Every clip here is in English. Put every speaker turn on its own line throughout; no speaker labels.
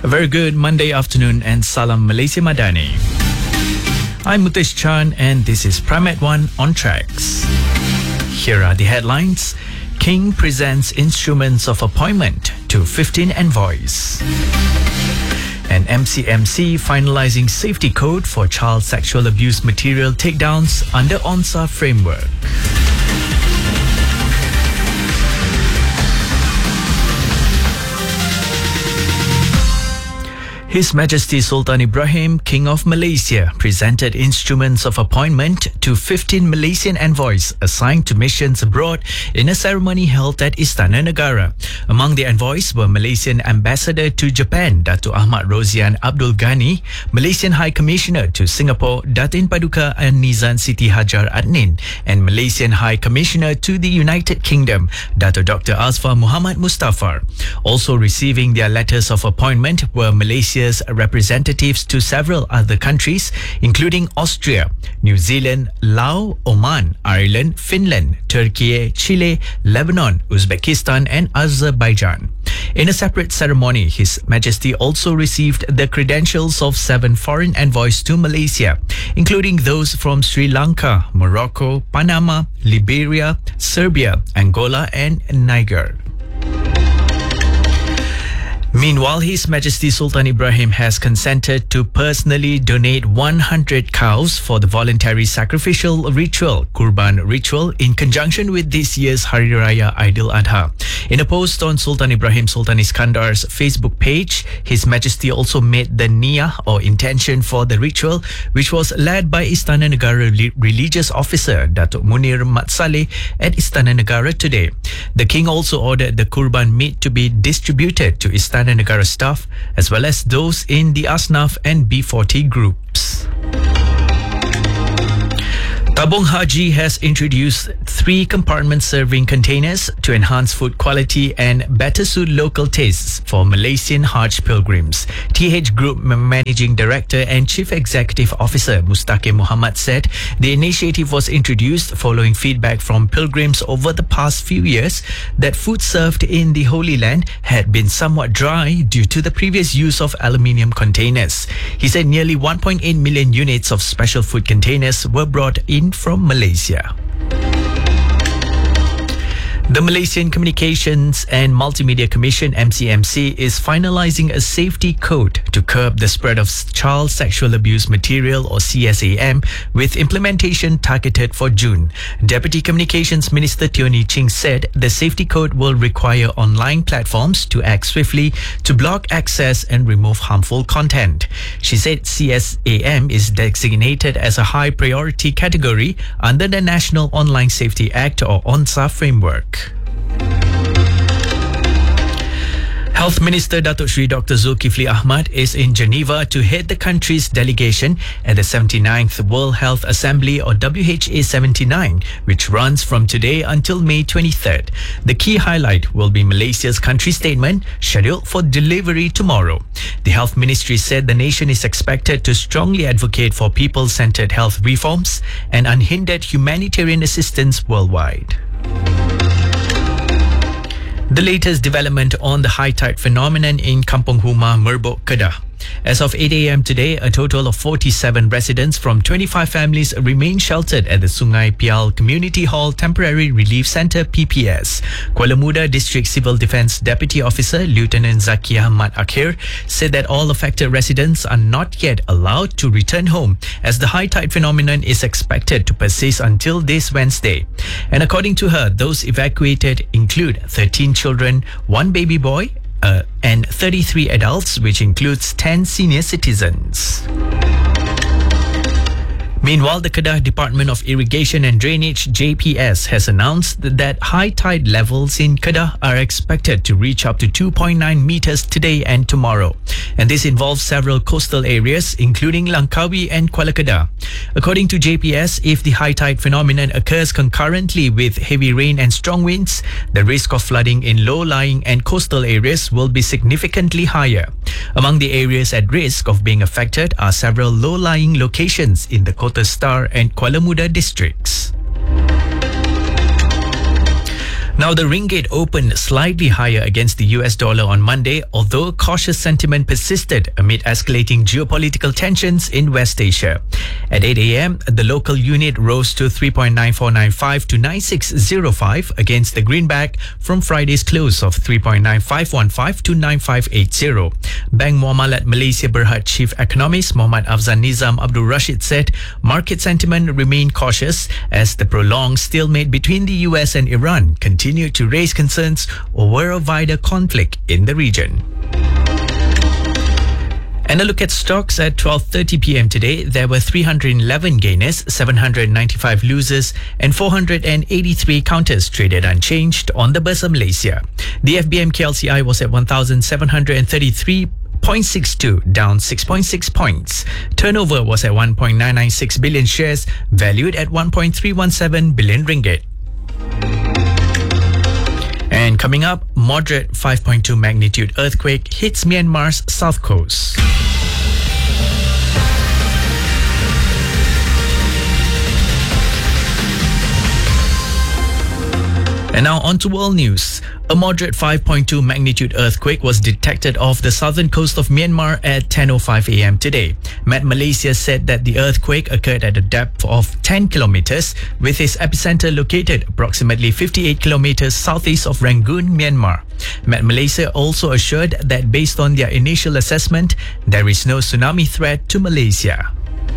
very good Monday afternoon and Salam Malaysia Madani. I'm Mutesh Chan and this is Primet One on Tracks. Here are the headlines. King presents instruments of appointment to 15 envoys. And MCMC finalizing safety code for child sexual abuse material takedowns under ONSA framework. His Majesty Sultan Ibrahim, King of Malaysia, presented instruments of appointment to 15 Malaysian envoys assigned to missions abroad in a ceremony held at Istana Negara. Among the envoys were Malaysian Ambassador to Japan, Datuk Ahmad Rozian Abdul Ghani, Malaysian High Commissioner to Singapore, Datin Paduka Nizam Siti Hajar Adnin, and Malaysian High Commissioner to the United Kingdom, Datuk Dr. Azfar Muhammad Mustafa. Also receiving their letters of appointment were Malaysia's representatives to several other countries, including Austria, New Zealand, Laos, Oman, Ireland, Finland, Turkey, Chile, Lebanon, Uzbekistan, and Azerbaijan. In a separate ceremony, His Majesty also received the credentials of 7 foreign envoys to Malaysia, including those from Sri Lanka, Morocco, Panama, Liberia, Serbia, Angola, and Niger. Meanwhile, His Majesty Sultan Ibrahim has consented to personally donate 100 cows for the voluntary sacrificial ritual, Kurban ritual, in conjunction with this year's Hari Raya Aidil Adha. In a post on Sultan Ibrahim Sultan Iskandar's Facebook page, His Majesty also made the niyah or intention for the ritual, which was led by Istana Negara religious officer Datuk Munir Mat Saleh at Istana Negara today. The King also ordered the Kurban meat to be distributed to Istana Negara staff as well as those in the Asnaf and B40 groups. Tabung Haji has introduced 3 compartment serving containers to enhance food quality and better suit local tastes for Malaysian Hajj pilgrims. TH Group Managing Director and Chief Executive Officer Mustaqim Muhammad said the initiative was introduced following feedback from pilgrims over the past few years that food served in the Holy Land had been somewhat dry due to the previous use of aluminium containers. He said nearly 1.8 million units of special food containers were brought in from Malaysia. The Malaysian Communications and Multimedia Commission MCMC is finalising a safety code to curb the spread of child sexual abuse material or CSAM with implementation targeted for June. Deputy Communications Minister Tioni Ching said the safety code will require online platforms to act swiftly to block access and remove harmful content. She said CSAM is designated as a high priority category under the National Online Safety Act or ONSA framework. Health Minister Datuk Sri Dr. Zulkifli Ahmad is in Geneva to head the country's delegation at the 79th World Health Assembly or WHA 79, which runs from today until May 23rd. The key highlight will be Malaysia's country statement scheduled for delivery tomorrow. The Health Ministry said the nation is expected to strongly advocate for people-centered health reforms and unhindered humanitarian assistance worldwide. The latest development on the high tide phenomenon in Kampung Huma, Merbok, Kedah. As of 8 a.m. today, a total of 47 residents from 25 families remain sheltered at the Sungai Pial Community Hall Temporary Relief Centre PPS. Kuala Muda District Civil Defence Deputy Officer Lieutenant Zaki Ahmad Akhir said that all affected residents are not yet allowed to return home as the high tide phenomenon is expected to persist until this Wednesday. And according to her, those evacuated include 13 children, 1 baby boy, and 33 adults, which includes 10 senior citizens. Meanwhile, the Kedah Department of Irrigation and Drainage JPS has announced that high tide levels in Kedah are expected to reach up to 2.9 meters today and tomorrow. And this involves several coastal areas including Langkawi and Kuala Kedah. According to JPS, if the high tide phenomenon occurs concurrently with heavy rain and strong winds, the risk of flooding in low-lying and coastal areas will be significantly higher. Among the areas at risk of being affected are several low-lying locations in the Kota Star and Kuala Muda districts. Now, the ringgit opened slightly higher against the US dollar on Monday, although cautious sentiment persisted amid escalating geopolitical tensions in West Asia. At 8 a.m., the local unit rose to 3.9495 to 9605 against the greenback from Friday's close of 3.9515 to 9580. Bank Muamalat Malaysia Berhad Chief Economist Muhammad Afzan Nizam Abdul Rashid said market sentiment remained cautious as the prolonged stalemate between the US and Iran continued to raise concerns over a wider conflict in the region. And a look at stocks at 12:30 p.m. today. There were 311 gainers, 795 losers and 483 counters traded unchanged on the Bursa Malaysia. The FBM KLCI was at 1,733.62, down 6.6 points. Turnover was at 1.996 billion shares, valued at 1.317 billion ringgit. And coming up, moderate 5.2 magnitude earthquake hits Myanmar's south coast. And now on to world news. A moderate 5.2 magnitude earthquake was detected off the southern coast of Myanmar at 10:05 a.m. today. Met Malaysia said that the earthquake occurred at a depth of 10 kilometers, with its epicenter located approximately 58 kilometers southeast of Rangoon, Myanmar. Met Malaysia also assured that based on their initial assessment, there is no tsunami threat to Malaysia.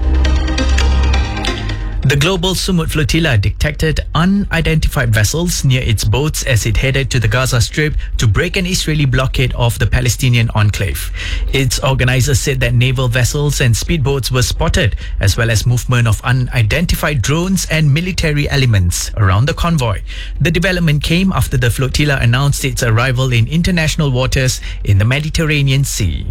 The global Sumut flotilla detected unidentified vessels near its boats as it headed to the Gaza Strip to break an Israeli blockade of the Palestinian enclave. Its organizers said that naval vessels and speedboats were spotted, as well as movement of unidentified drones and military elements around the convoy. The development came after the flotilla announced its arrival in international waters in the Mediterranean Sea.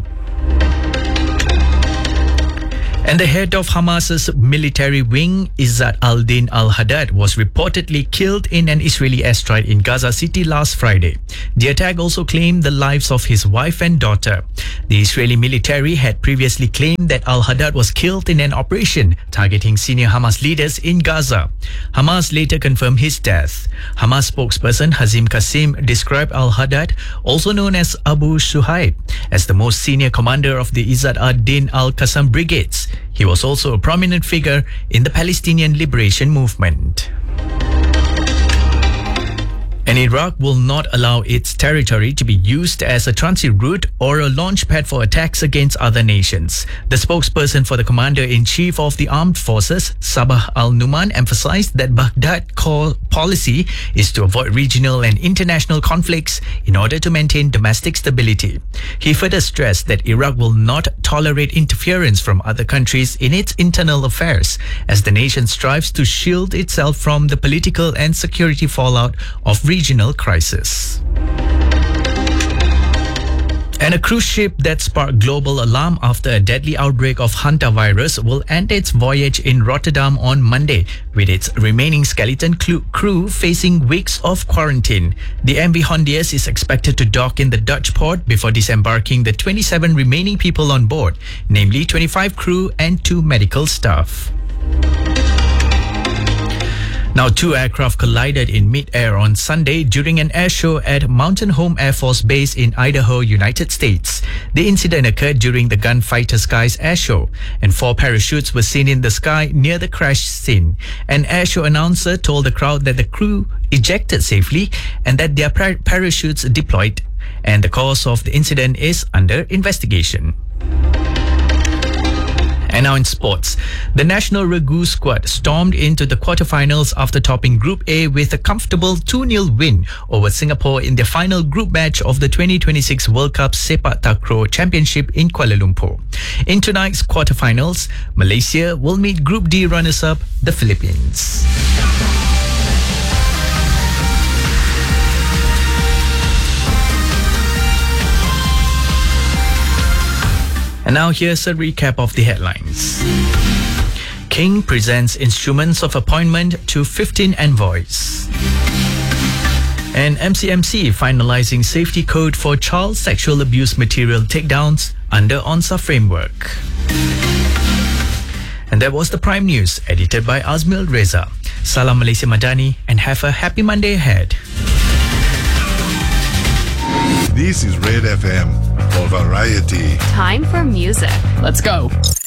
And the head of Hamas's military wing, Izzat al-Din al-Haddad, was reportedly killed in an Israeli airstrike in Gaza City last Friday. The attack also claimed the lives of his wife and daughter. The Israeli military had previously claimed that al-Haddad was killed in an operation targeting senior Hamas leaders in Gaza. Hamas later confirmed his death. Hamas spokesperson Hazim Qasim described al-Haddad, also known as Abu Shuhaib, as the most senior commander of the Izzat ad-Din al-Qassam brigades. He was also a prominent figure in the Palestinian Liberation Movement. And Iraq will not allow its territory to be used as a transit route or a launch pad for attacks against other nations. The spokesperson for the Commander-in-Chief of the Armed Forces, Sabah al-Numan, emphasized that Baghdad's core policy is to avoid regional and international conflicts in order to maintain domestic stability. He further stressed that Iraq will not tolerate interference from other countries in its internal affairs, as the nation strives to shield itself from the political and security fallout of regional crisis. And a cruise ship that sparked global alarm after a deadly outbreak of hantavirus will end its voyage in Rotterdam on Monday, with its remaining skeleton crew facing weeks of quarantine. The MV Hondius is expected to dock in the Dutch port before disembarking the 27 remaining people on board, namely 25 crew and 2 medical staff. Now, 2 aircraft collided in mid-air on Sunday during an air show at Mountain Home Air Force Base in Idaho, United States. The incident occurred during the Gunfighter Skies air show, and 4 parachutes were seen in the sky near the crash scene. An air show announcer told the crowd that the crew ejected safely and that their parachutes deployed, and the cause of the incident is under investigation. And now in sports, the national Raghu squad stormed into the quarterfinals after topping Group A with a comfortable 2-0 win over Singapore in their final group match of the 2026 World Cup Sepak Takraw Championship in Kuala Lumpur. In tonight's quarterfinals, Malaysia will meet Group D runners-up, the Philippines. And now here's a recap of the headlines. King presents instruments of appointment to 15 envoys. And MCMC finalizing safety code for child sexual abuse material takedowns under ONSA framework. And that was the Prime News, edited by Azmil Reza. Salam Malaysia Madani, and have a happy Monday ahead.
This is Red FM for variety.
Time for music.
Let's go.